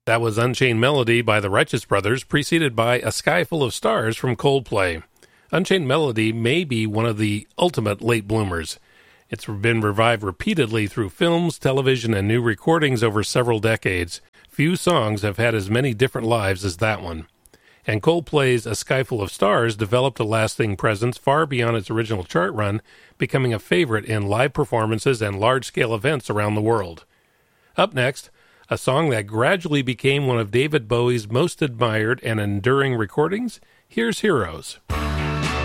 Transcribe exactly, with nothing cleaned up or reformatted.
That was Unchained Melody by the Righteous Brothers, preceded by A Sky Full of Stars from Coldplay. Unchained Melody may be one of the ultimate late bloomers. It's been revived repeatedly through films, television, and new recordings over several decades. Few songs have had as many different lives as that one. And Coldplay's A Sky Full of Stars developed a lasting presence far beyond its original chart run, becoming a favorite in live performances and large-scale events around the world. Up next, a song that gradually became one of David Bowie's most admired and enduring recordings, here's Heroes.